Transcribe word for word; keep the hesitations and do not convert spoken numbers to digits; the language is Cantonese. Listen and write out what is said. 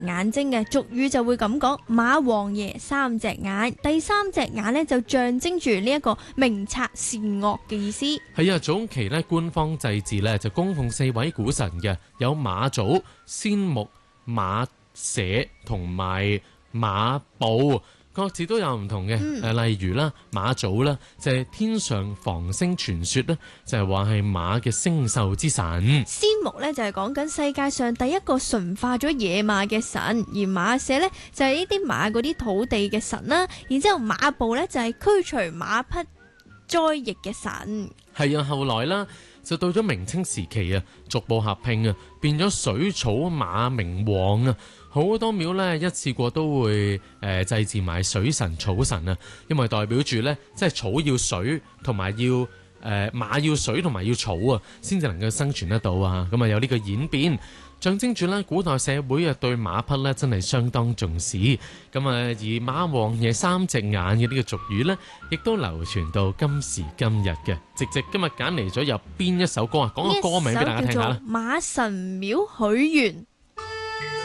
眼睛嘅，俗語就會咁講，馬王爺三隻眼，第三隻眼呢，就象徵住呢一個明察善惡嘅意思。 係啊，早期咧官方祭祀咧就供奉四位古神嘅，有馬祖、先目、馬社同埋馬步。各自都有唔同嘅，誒、嗯，例如啦，馬祖啦，就係、是、天上防星傳說咧，就係話係馬嘅星宿之神。 先目咧就係講緊世界上第一個馴化咗野馬嘅神，而馬社咧就係呢啲馬嗰啲土地嘅神啦。然之後馬步咧就係驅除馬匹災疫嘅神。係啊，後來啦，就到咗明清時期啊，逐步合併啊，變咗水草馬明王啊。好多廟咧一次過都會誒、呃、祭祀埋水神草神啊，因為代表住咧即係草要水同埋要誒、呃、馬要水同埋要草啊，先至能夠生存得到啊。咁啊有呢個演變，象徵住咧古代社會啊對馬匹咧真係相當重視。咁啊而馬王爺三隻眼嘅呢個俗語咧，亦都流傳到今時今日嘅。直直今日揀嚟咗入邊一首歌啊，講個歌名俾大家聽下啦。 馬神廟許願。